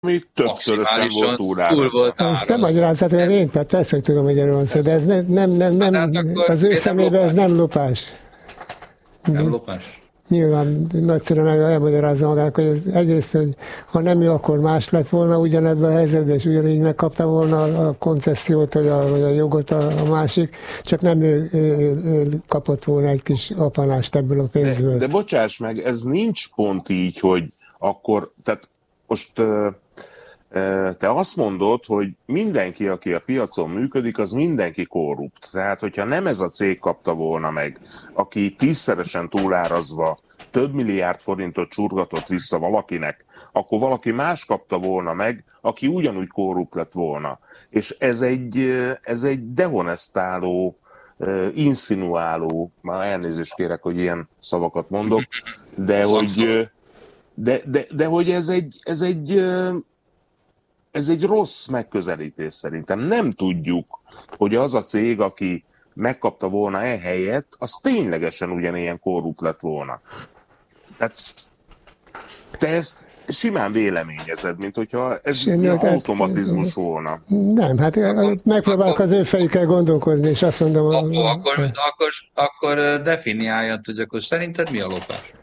ami többszörösen volt túl. Most nem magyarázat, hogy én persze, hogy tudom, hogy erről van szó, de ez nem az ő szemében ez nem lopás. Nem lopás? Nyilván nagyszerűen elmagyarázza magának, hogy egyrészt, hogy ha nem jó, akkor más lett volna ugyanebben a helyzetben, és ugyanígy megkapta volna a koncesziót, vagy a jogot a másik, csak nem ő kapott volna egy kis apanást ebből a pénzből. De bocsáss meg, ez nincs pont így, hogy akkor, tehát most te azt mondod, hogy mindenki, aki a piacon működik, az mindenki korrupt. Tehát, hogyha nem ez a cég kapta volna meg, aki 10-szeresen túlárazva több milliárd forintot csurgatott vissza valakinek, akkor valaki más kapta volna meg, aki ugyanúgy korrupt lett volna. És ez egy dehonestáló, insinuáló, már elnézést kérek, hogy ilyen szavakat mondok, de hogy ez egy rossz megközelítés szerintem. Nem tudjuk, hogy az a cég, aki megkapta volna helyet, az ténylegesen ugyanilyen korrupt lett volna. Tehát te ezt simán véleményezed, mint hogyha ez automatizmus volna. Nem, hát megpróbálok az ő fejükkel gondolkozni, és azt mondom... Akkor definiáljad, hogy akkor szerinted mi a lopás?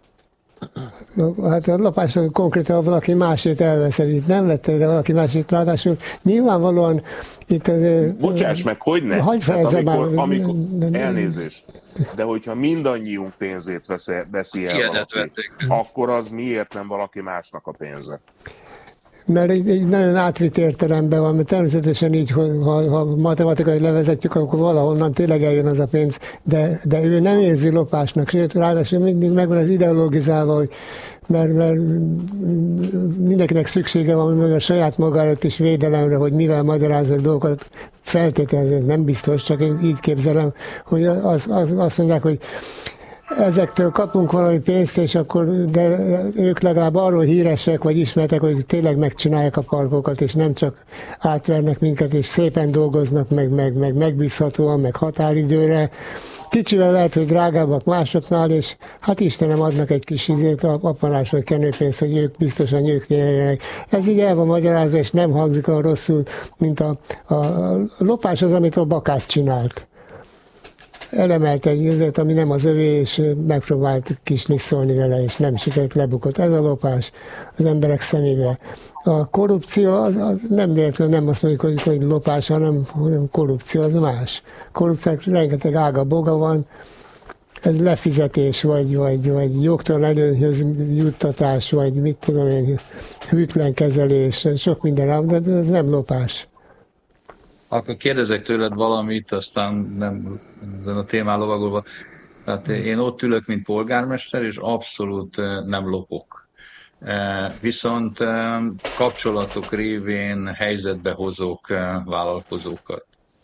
Hát a lopás konkrétan valaki másét elveszed, itt nem vetted, de valaki másét, ráadásul nyilvánvalóan itt azért... Bocsáss meg, hogy ne? Amikor elnézést, de hogyha mindannyiunk pénzét veszi el valaki, akkor az miért nem valaki másnak a pénze? Mert egy nagyon átvitt értelemben van, mert természetesen így, ha matematikai levezetjük, akkor valahonnan tényleg eljön az a pénz, de ő nem érzi lopásnak, sőt, ráadásul mindig megvan az ideologizálva, hogy mert mindenkinek szüksége van, meg a saját maga előtt is védelemre, hogy mivel magyaráznak dolgokat, feltételezés, nem biztos, csak én így képzelem, hogy azt mondják, hogy ezektől kapunk valami pénzt, és akkor, de ők legalább arról híresek, vagy ismertek, hogy tényleg megcsinálják a parkokat, és nem csak átvernek minket, és szépen dolgoznak, meg megbízhatóan, meg határidőre. Kicsivel lehet, hogy drágábbak másoknál, és hát Istenem adnak egy kis apanás vagy kenőpénzt, hogy ők biztosan ők nyerjenek. Ez így el van magyarázva, és nem hangzik olyan rosszul, mint a lopás az, amit a Bakát csinált. Elemelt egy üzlet, ami nem az övé, és megpróbált kisniszolni vele, és nem sikerült, lebukott. Ez a lopás az emberek szemébe. A korrupció az nem véletlenül nem azt mondjuk, hogy lopás, hanem korrupció, az más. Korrupciók rengeteg ága-boga van, ez lefizetés, vagy jogtalan előnyhöz juttatás, vagy mit tudom én, hűtlen kezelés, sok minden, de ez nem lopás. Akkor kérdezek tőled valamit, aztán nem ezen a témán lovagolva. Tehát én ott ülök, mint polgármester, és abszolút nem lopok. Viszont kapcsolatok révén helyzetbe hozok vállalkozókat.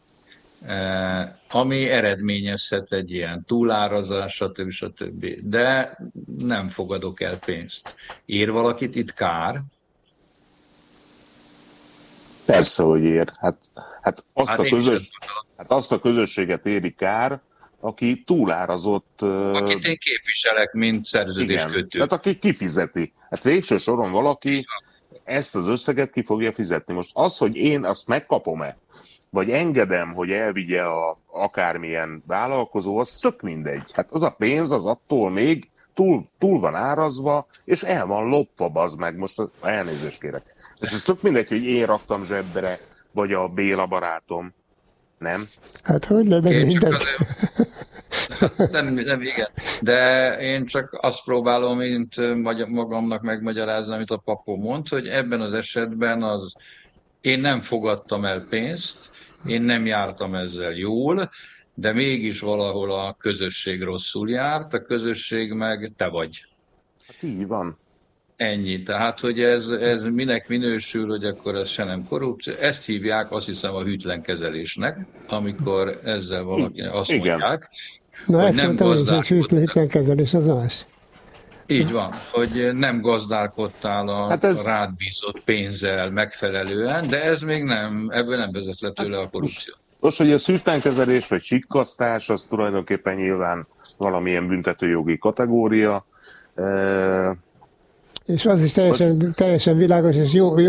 Ami eredményezhet egy ilyen túlárazás, stb. De nem fogadok el pénzt. Ér valakit itt kár? Persze, hogy ér. Hát azt a közösséget éri kár, aki túlárazott... Akit én képviselek, mint szerződéskötő. Tehát aki kifizeti. Hát végső soron valaki ezt az összeget ki fogja fizetni. Most az, hogy én azt megkapom-e, vagy engedem, hogy elvigye akármilyen vállalkozó, az tök mindegy. Hát az a pénz, az attól még túl van árazva, és el van lopva, bazd meg. Most elnézést kérek. És ez tök mindegy, hogy én raktam zsebbre, vagy a Béla barátom. Nem? Hát hogy lenne mindent? Nem, igen. De én csak azt próbálom, mint magamnak megmagyarázni, amit a papó mond, hogy ebben az esetben én nem fogadtam el pénzt, én nem jártam ezzel jól, de mégis valahol a közösség rosszul járt, a közösség meg te vagy. Hát így van. Ennyi. Tehát, hogy ez minek minősül, hogy akkor ez se nem korrupció. Ezt hívják, azt hiszem, a hűtlen kezelésnek, amikor ezzel valaki azt mondják. Na ezt mondtam, hogy hűtlen kezelés, az más. Így van, hogy nem gazdálkodtál a rád bízott pénzzel megfelelően, de ez még nem, ebből nem vezet le tőle a korrupció. Most, hogy a hűtlenkezelés vagy sikkasztás, az tulajdonképpen nyilván valamilyen büntetőjogi kategória. És az is teljesen világos, és jó